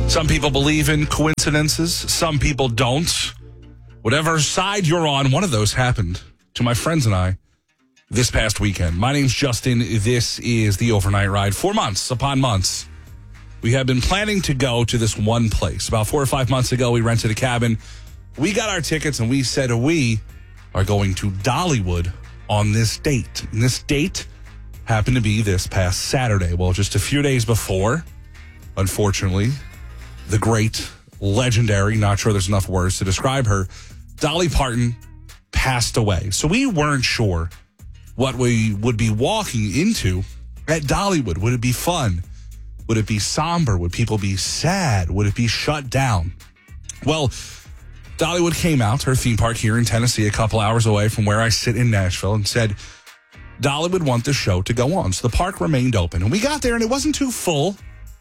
Some people believe in coincidences. Some people don't. Whatever side you're on, one of those happened to my friends and I this past weekend. My name's Justin. This is the Overnight Ride. 4 months upon months, we have been planning to go to this one place. About 4 or 5 months ago, we rented a cabin. We got our tickets, and we said we are going to Dollywood on this date. And this date happened to be this past Saturday. Well, just a few days before, unfortunately, the great, legendary, not sure there's enough words to describe her, Dolly Parton passed away. So we weren't sure what we would be walking into at Dollywood. Would it be fun? Would it be somber? Would people be sad? Would it be shut down? Well, Dollywood came out, her theme park here in Tennessee, a couple hours away from where I sit in Nashville, and said Dolly would want the show to go on. So the park remained open. And we got there, and it wasn't too full,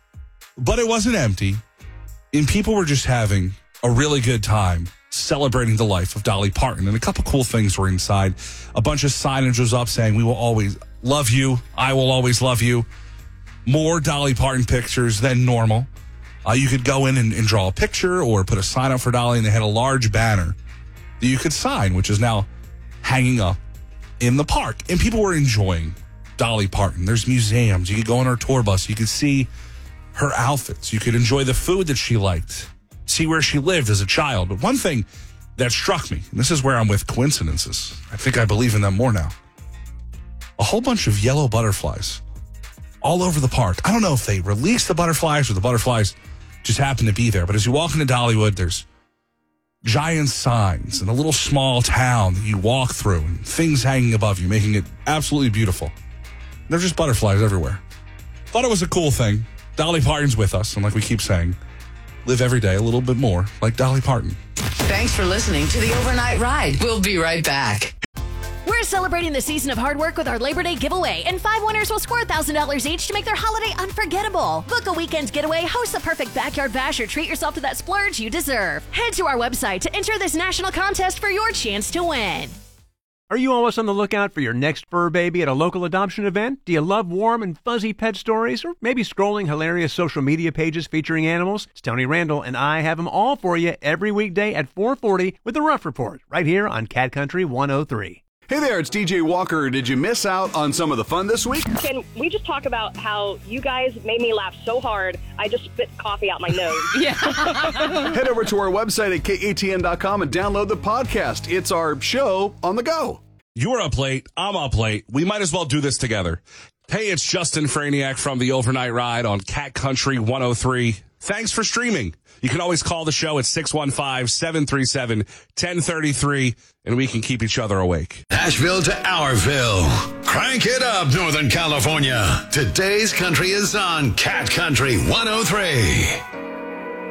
but it wasn't empty. And people were just having a really good time celebrating the life of Dolly Parton. And a couple cool things were inside. A bunch of signage was up saying, "We will always love you. I will always love you." More Dolly Parton pictures than normal. You could go in and draw a picture or put a sign up for Dolly, and they had a large banner that you could sign, which is now hanging up in the park. And people were enjoying Dolly Parton. There's museums. You could go on her tour bus. You could see her outfits. You could enjoy the food that she liked, see where she lived as a child. But one thing that struck me, and this is where I'm with coincidences, I think I believe in them more now, a whole bunch of yellow butterflies all over the park. I don't know if they released the butterflies or the butterflies just happened to be there. But as you walk into Dollywood, there's giant signs in a little small town that you walk through and things hanging above you, making it absolutely beautiful. They're just butterflies everywhere. Thought it was a cool thing. Dolly Parton's with us, and like we keep saying, live every day a little bit more like Dolly Parton. Thanks for listening to the Overnight Ride. We'll be right back. We're celebrating the season of hard work with our Labor Day giveaway, and 5 winners will score $1,000 each to make their holiday unforgettable. Book a weekend getaway, host the perfect backyard bash, or treat yourself to that splurge you deserve. Head to our website to enter this national contest for your chance to win. Are you always on the lookout for your next fur baby at a local adoption event? Do you love warm and fuzzy pet stories? Or maybe scrolling hilarious social media pages featuring animals? It's Tony Randall, and I have them all for you every weekday at 4:40 with The Rough Report, right here on Cat Country 103. Hey there, it's DJ Walker. Did you miss out on some of the fun this week? Can we just talk about how you guys made me laugh so hard, I just spit coffee out my nose? Yeah. Head over to our website at katn.com and download the podcast. It's our show on the go. You're up late. I'm up late. We might as well do this together. Hey, it's Justin Franiak from the Overnight Ride on Cat Country 103. Thanks for streaming. You can always call the show at 615-737-1033, and we can keep each other awake. Nashville to Hourville. Crank it up, Northern California. Today's country is on Cat Country 103.